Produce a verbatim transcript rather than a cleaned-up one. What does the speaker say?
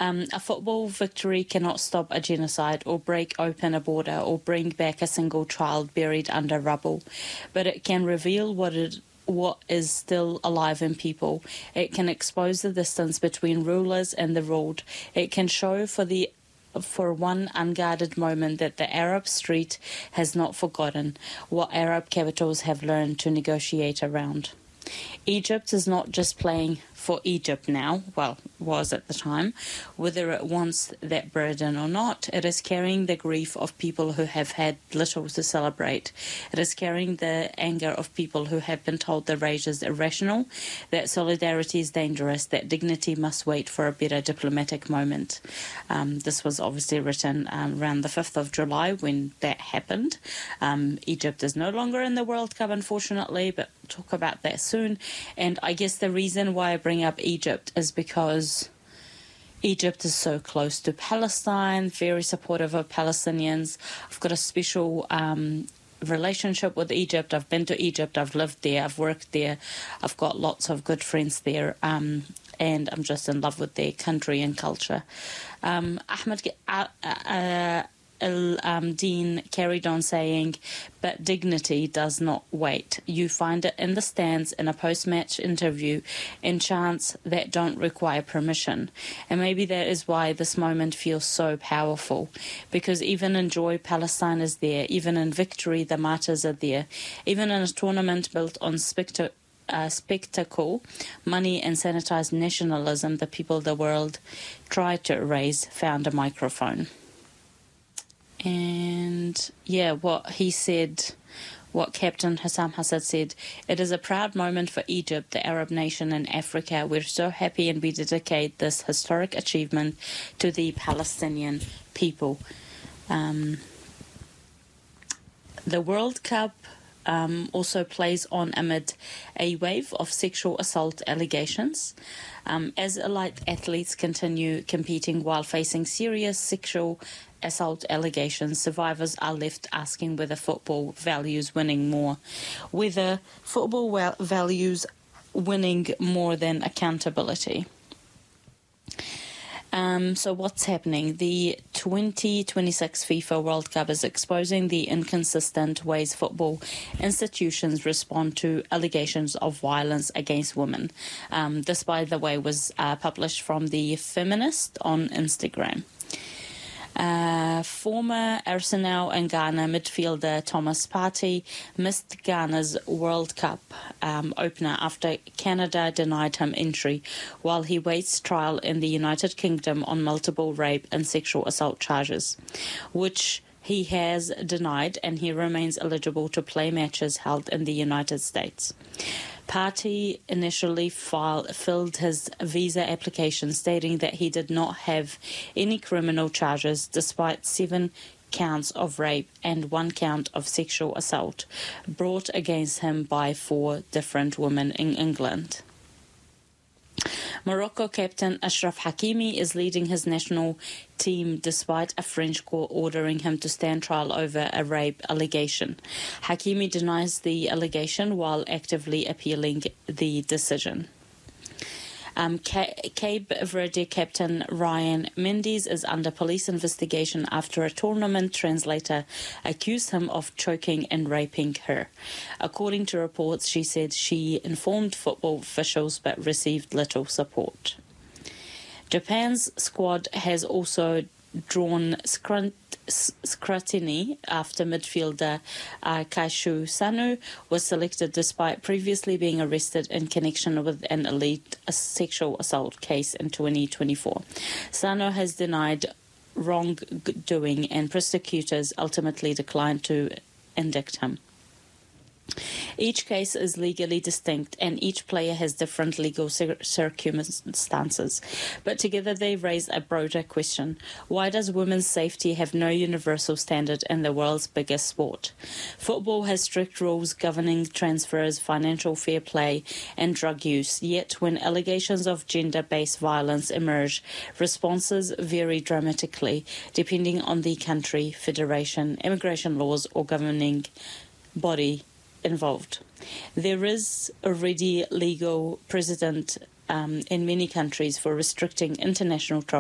Um, a football victory cannot stop a genocide or break open a border or bring back a single child buried under rubble, but it can reveal what it what is still alive in people. It can expose the distance between rulers and the ruled. It can show for the for one unguarded moment that the Arab street has not forgotten what Arab capitals have learned to negotiate around. Egypt is not just playing for Egypt now, well, was at the time, whether it wants that burden or not. It is carrying the grief of people who have had little to celebrate. It is carrying the anger of people who have been told the rage is irrational, that solidarity is dangerous, that dignity must wait for a better diplomatic moment. Um, this was obviously written um, around the fifth of July when that happened. Um, Egypt is no longer in the World Cup, unfortunately, but we'll talk about that soon. And I guess the reason why I bring up Egypt is because Egypt is so close to Palestine, very supportive of Palestinians. I've got a special um, relationship with Egypt. I've been to Egypt, I've lived there, I've worked there, I've got lots of good friends there, um, and I'm just in love with their country and culture. Um, Ahmed uh, uh, Um, Dean carried on saying, but dignity does not wait. You find it in the stands, in a post-match interview, in chants that don't require permission. And maybe that is why this moment feels so powerful, because even in joy, Palestine is there. Even in victory, the martyrs are there. Even in a tournament built on spectacle, Uh, spectacle, money and sanitized nationalism, the people of the world tried to erase found a microphone. And yeah, what he said, what Captain Hussam Hassad said, it is a proud moment for Egypt, the Arab nation in Africa. We're so happy and we dedicate this historic achievement to the Palestinian people. Um, the World Cup Um, also plays on amid a wave of sexual assault allegations. Um, as elite athletes continue competing while facing serious sexual assault allegations, survivors are left asking whether football values winning more, whether football well values winning more than accountability. Um, so what's happening? The twenty twenty-six FIFA World Cup is exposing the inconsistent ways football institutions respond to allegations of violence against women. Um, this, by the way, was uh, published from The Feminist on Instagram. Uh, former Arsenal and Ghana midfielder Thomas Partey missed Ghana's World Cup um, opener after Canada denied him entry while he waits trial in the United Kingdom on multiple rape and sexual assault charges, which he has denied, and he remains eligible to play matches held in the United States. Partey initially file, filled his visa application stating that he did not have any criminal charges despite seven counts of rape and one count of sexual assault brought against him by four different women in England. Morocco captain Achraf Hakimi is leading his national team despite a French court ordering him to stand trial over a rape allegation. Hakimi denies the allegation while actively appealing the decision. Um, Cape Verde captain Ryan Mendes is under police investigation after a tournament translator accused him of choking and raping her. According to reports, she said she informed football officials but received little support. Japan's squad has also drawn scrutiny after midfielder uh, Kaishu Sano was selected despite previously being arrested in connection with an elite sexual assault case in twenty twenty-four. Sano has denied wrongdoing and prosecutors ultimately declined to indict him. Each case is legally distinct and each player has different legal circumstances, but together they raise a broader question. Why does women's safety have no universal standard in the world's biggest sport? Football has strict rules governing transfers, financial fair play and drug use, yet when allegations of gender-based violence emerge, responses vary dramatically depending on the country, federation, immigration laws or governing body involved. There is already legal precedent um, in many countries for restricting international travel